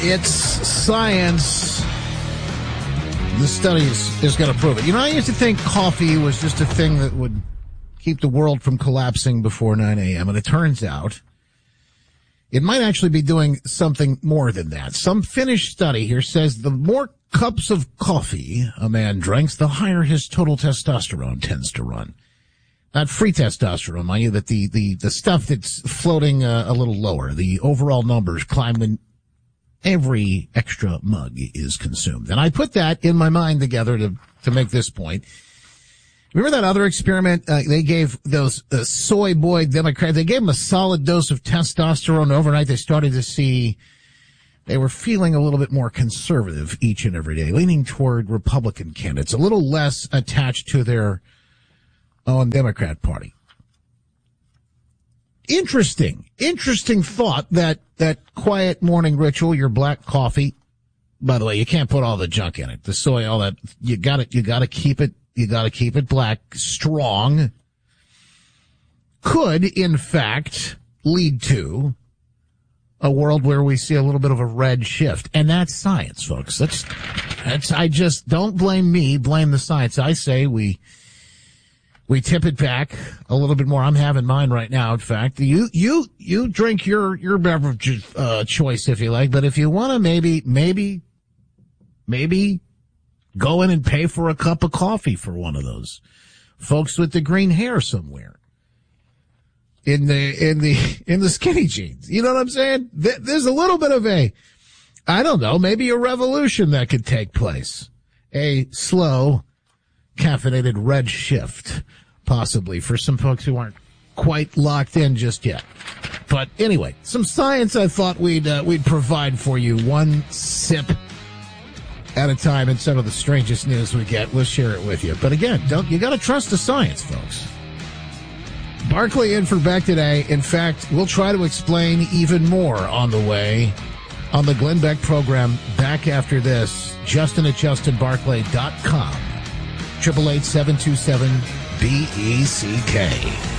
It's science. The studies is going to prove it. You know, I used to think coffee was just a thing that would keep the world from collapsing before 9 a.m., and it turns out it might actually be doing something more than that. Some Finnish study here says the more cups of coffee a man drinks, the higher his total testosterone tends to run. Not free testosterone, mind you, that the stuff that's floating a little lower. The overall numbers climb when every extra mug is consumed. And I put that in my mind together to make this point. Remember that other experiment? They gave those soy boy Democrats, they gave them a solid dose of testosterone overnight. They started to see they were feeling a little bit more conservative each and every day, leaning toward Republican candidates, a little less attached to their own Democrat Party. Interesting thought that quiet morning ritual, your black coffee. By the way, you can't put all the junk in it. The soy, all that. You gotta keep it black, strong. Could, in fact, lead to a world where we see a little bit of a red shift. And that's science, folks. I just, don't blame me, blame the science. I say we tip it back a little bit more. I'm having mine right now. In fact, you drink your beverage, choice if you like, but if you want to maybe go in and pay for a cup of coffee for one of those folks with the green hair somewhere in the skinny jeans. You know what I'm saying? There's a little bit of maybe a revolution that could take place. A slow, caffeinated red shift, possibly, for some folks who aren't quite locked in just yet. But anyway, some science I thought we'd provide for you, one sip at a time instead of the strangest news we get. We'll share it with you. But again, you gotta trust the science, folks. Barkley in for Beck today. In fact, we'll try to explain even more on the way on the Glenn Beck program back after this. Justin at justinbarclay.com. 888-727-BECK.